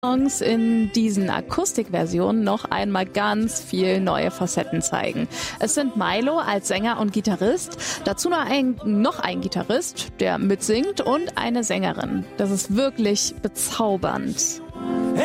Songs in diesen Akustikversionen noch einmal ganz viel neue Facetten zeigen. Es sind Milo als Sänger und Gitarrist, dazu noch ein Gitarrist, der mitsingt und eine Sängerin. Das ist wirklich bezaubernd.